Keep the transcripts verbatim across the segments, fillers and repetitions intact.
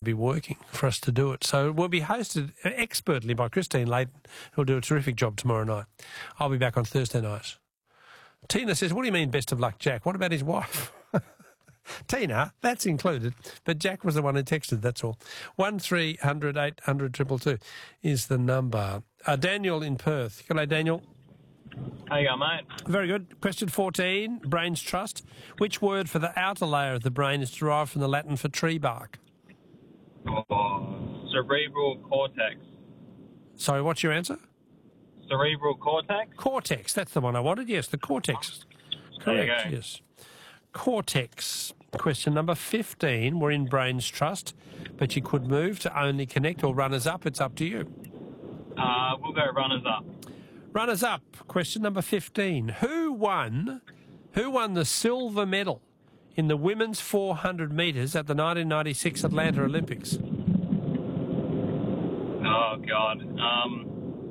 be working for us to do it. So we'll be hosted expertly by Christine Layton, who'll do a terrific job tomorrow night. I'll be back on Thursday night. Tina says, what do you mean best of luck, Jack? What about his wife? Tina, that's included, but Jack was the one who texted, that's all. one three hundred eight hundred two two two is the number. Uh, Daniel in Perth. G'day, Daniel. How you going, mate? Very good. Question fourteen, brain's trust. Which word for the outer layer of the brain is derived from the Latin for tree bark? Oh, cerebral cortex. Sorry, what's your answer? Cerebral cortex? Cortex, that's the one I wanted. Yes, the cortex. Correct, There you go. yes. Cortex. Question number fifteen. We're in brain's trust, but you could move to only connect or runners up. It's up to you. Uh, we'll go runners up. Runners up. Question number fifteen. Who won? Who won the silver medal in the women's four hundred metres at the nineteen ninety-six Atlanta Olympics? Oh, God. Um,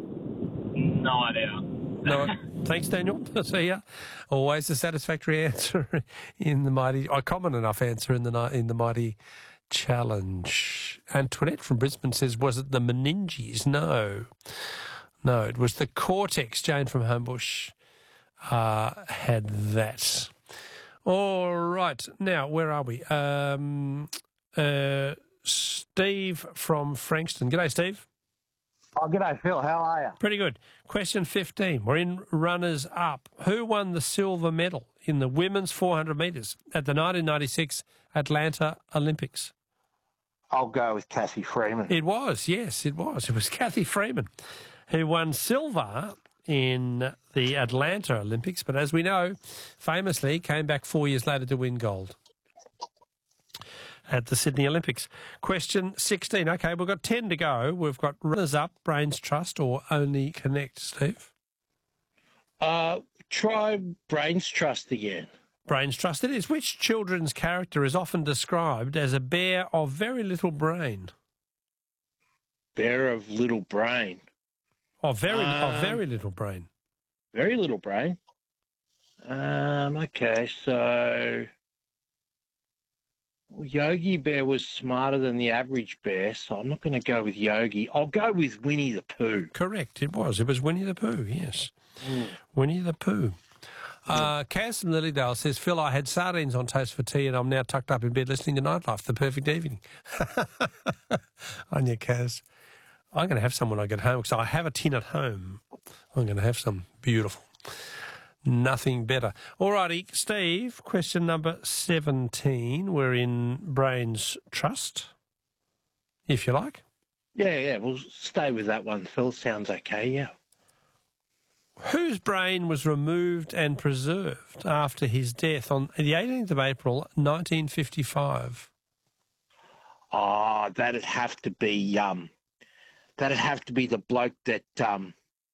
no idea. No. Thanks, Daniel. See ya. Always a satisfactory answer in the mighty, a common enough answer in the ni- in the mighty challenge. Antoinette from Brisbane says, was it the meninges? No. No, it was the cortex. Jane from Homebush uh, had that. All right. Now, where are we? Um, uh, Steve from Frankston. G'day, Steve. Oh, g'day, Phil. How are you? Pretty good. Question fifteen. We're in runners up. Who won the silver medal in the women's four hundred metres at the nineteen ninety-six Atlanta Olympics? I'll go with Cassie Freeman. It was, yes, it was. It was Kathy Freeman who won silver in the Atlanta Olympics, but as we know, famously came back four years later to win gold at the Sydney Olympics. Question sixteen. Okay, we've got ten to go. We've got runners up, brains trust, or only connect, Steve? Uh, try brains trust again. Brains trust it is. Which children's character is often described as a bear of very little brain? Bear of little brain. Of very, Um, of very little brain. Very little brain. Um, okay, so well, Yogi Bear was smarter than the average bear, so I'm not going to go with Yogi. I'll go with Winnie the Pooh. Correct, it was. It was Winnie the Pooh, yes. Mm. Winnie the Pooh. Uh, Cass from Lilydale says, Phil, I had sardines on toast for tea and I'm now tucked up in bed listening to Nightlife, the perfect evening. On you, Cass. I'm going to have some when I get home because I have a tin at home. I'm going to have some. Beautiful. Nothing better. All righty, Steve, question number seventeen. We're in Brains Trust, if you like. Yeah, yeah, we'll stay with that one, Phil. Sounds okay, yeah. Whose brain was removed and preserved after his death on the eighteenth of April, nineteen fifty-five? Oh, that'd have to be um, that'd have to be the bloke that um,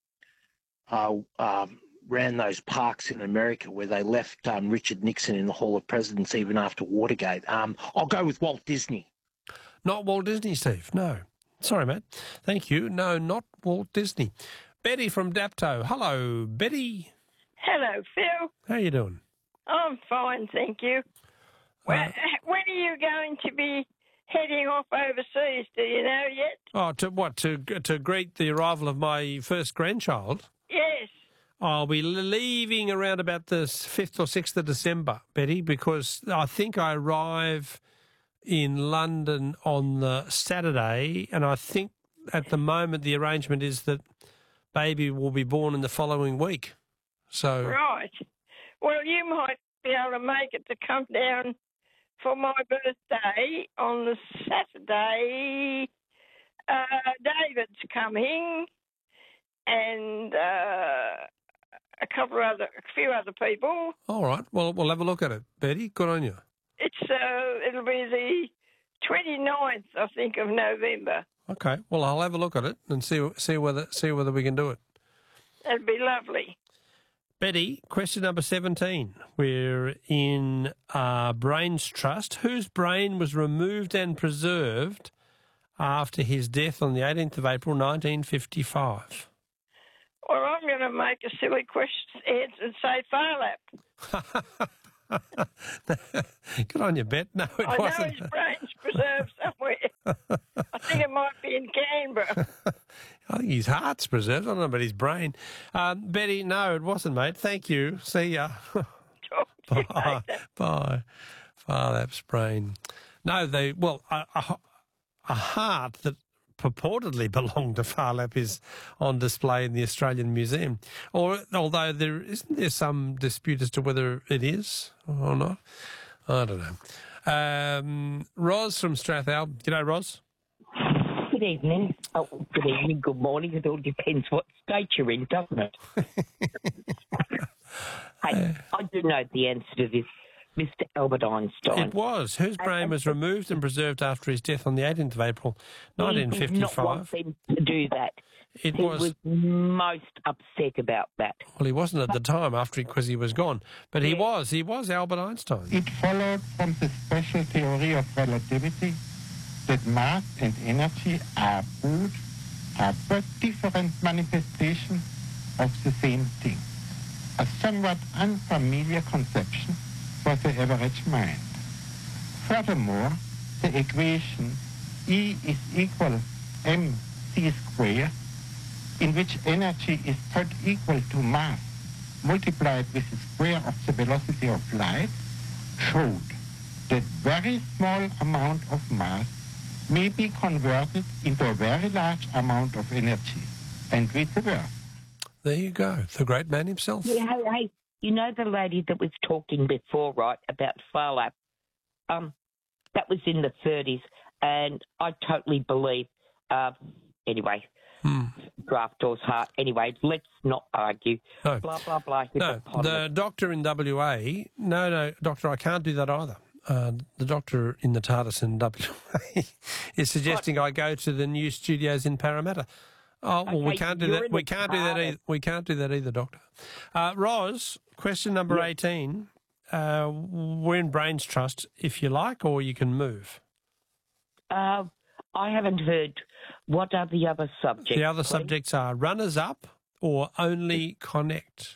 uh, um, ran those parks in America where they left um, Richard Nixon in the Hall of Presidents even after Watergate. Um, I'll go with Walt Disney. Not Walt Disney, Steve. No. Sorry, mate. Thank you. No, not Walt Disney. Betty from Dapto. Hello, Betty. Hello, Phil. How you doing? I'm fine, thank you. When, Uh, when are you going to be heading off overseas? Do you know yet? Oh, to what? To to greet the arrival of my first grandchild? Yes. I'll be leaving around about the fifth or sixth of December, Betty, because I think I arrive in London on the Saturday, and I think at the moment the arrangement is that baby will be born in the following week. So Right. Well, you might be able to make it to come down for my birthday on the Saturday. Uh, David's coming, and uh, a couple of other, a few other people. all right, well, we'll have a look at it, Betty. Good on you. It's uh, it'll be the twenty-ninth, I think, of November. Okay, well, I'll have a look at it and see see whether see whether we can do it. That'd be lovely. Betty, question number seventeen. We're in uh, Brains Trust. Whose brain was removed and preserved after his death on the eighteenth of April, nineteen fifty-five? Well, I'm going to make a silly question answer and say Phar Lap. Good on you, Bet. No, it I know wasn't. his brain's preserved somewhere. I think it might be in Canberra. I think his heart's preserved. I don't know about his brain. Um, Betty, no, it wasn't, mate. Thank you. See ya. Talk to you Bye. later. Bye. Farlap's brain. No, they, well, a, a, a heart that purportedly belonged to Farlap is on display in the Australian Museum. Or, although there isn't there some dispute as to whether it is or not? I don't know. Um, Ros from Strathalbyn. G'day, Ros. Good evening. Oh, good evening, good morning. It all depends what state you're in, doesn't it? Hey, I do know the answer to this, Mister Albert Einstein. It was. Whose brain was removed and preserved after his death on the eighteenth of April, nineteen He did not want fifty-five? them to do that. It He was. was most upset about that. Well, he wasn't at the time after because he was gone, but he Yeah. was. He was Albert Einstein. It followed from the special theory of relativity that mass and energy are both, are but different manifestations of the same thing. A somewhat unfamiliar conception for the average mind. Furthermore, the equation E is equal mc squared, in which energy is put equal to mass multiplied with the square of the velocity of light, showed that very small amount of mass may be converted into a very large amount of energy, and vice versa. There you go. The great man himself. Yeah, hey, hey, you know the lady that was talking before, right, about Farlap? Um, that was in the thirties, and I totally believe, uh, anyway, Hmm. Graftor's heart. Anyway, let's not argue. No. Blah, blah, blah. No, the doctor in W A, no, no, doctor, I can't do that either. Uh, the doctor in the TARDIS in W A is suggesting I go to the new studios in Parramatta. Oh, well, we Okay, can't do you're that. in We the can't do that TARDIS. either. We can't do that either, doctor. Uh, Ros, question number Yeah. eighteen. Uh, we're in Brains Trust, if you like, or you can move. Uh, I haven't heard. What are the other subjects? The other please? subjects are runners-up or only connect.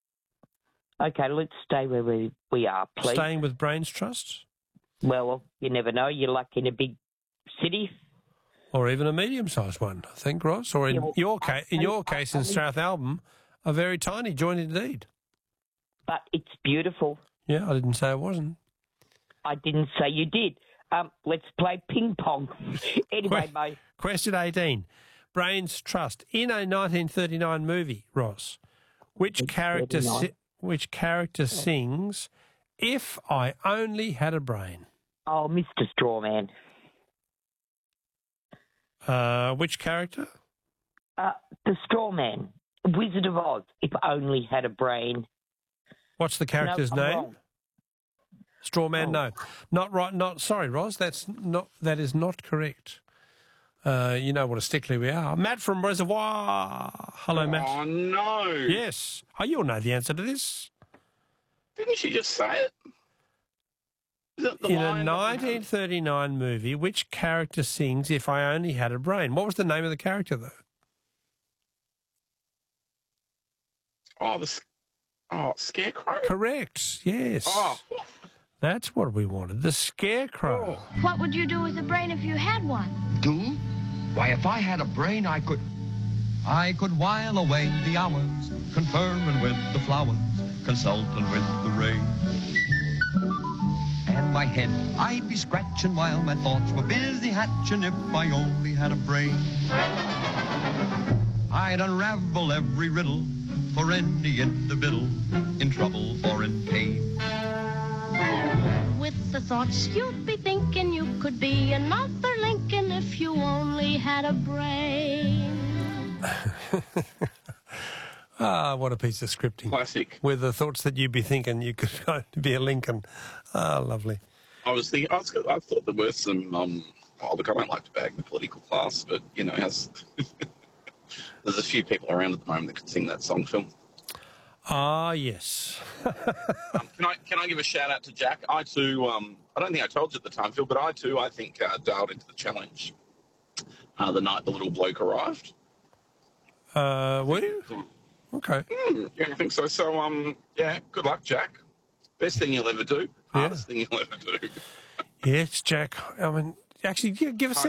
Okay, let's stay where we, we are, please. Staying with Brains Trust Well, you never know. You're like in a big city. or even a medium-sized one, I think, Ross. Or in Yeah, well, your case, in your I- I- case in I mean- Strathalbyn, a very tiny joint indeed. But it's beautiful. Yeah, I didn't say it wasn't. I didn't say you did. Um, let's play ping pong. Anyway, Que- mate. Question eighteen. Brains Trust. In a nineteen thirty-nine movie, Ross, which character si- thirty-nine. which character sings "If I Only Had a Brain"? Oh, Mister Strawman. Uh, which character? Uh, the Strawman. Wizard of Oz. If only had a brain. What's the character's no, I'm name? wrong. Strawman. Oh. No, not right. Not sorry, Ross. That's not. That is not correct. Uh, you know what a stickler we are. Matt from Reservoir. Hello, Matt. Oh, no. Yes. Oh, you'll know the answer to this. Didn't she just say it? Is it the In a line- nineteen thirty-nine movie, which character sings "If I Only Had a Brain"? What was the name of the character, though? Oh, the s- oh, Scarecrow? Correct. Yes. Oh, That's what we wanted. The Scarecrow. What would you do with a brain if you had one? Do? Why, if I had a brain, I could... I could while away the hours, conferring with the flowers, consulting with the rain. And my head I'd be scratching while my thoughts were busy hatching if I only had a brain. I'd unravel every riddle for any individual in trouble or in pain. With the thoughts you'd be thinking, you could be another Lincoln if you only had a brain. Ah, what a piece of scripting. classic. With the thoughts that you'd be thinking you could go to be a Lincoln. Ah, lovely. I was thinking, I, was, I thought there were some, um, oh, look, I don't like to bag the political class, but, you know, has, there's a few people around at the moment that could sing that song, Phil. Ah, yes. Um, can I can I give a shout out to Jack? I too, um, I don't think I told you at the time, Phil, but I too, I think, uh, dialed into the challenge uh, the night the little bloke arrived. Uh, were you? Okay. Mm, yeah, I think so. So, um, yeah, good luck, Jack. Best thing you'll ever do. Yeah. Hardest thing you'll ever do. Yes, Jack. I mean, actually, yeah, give us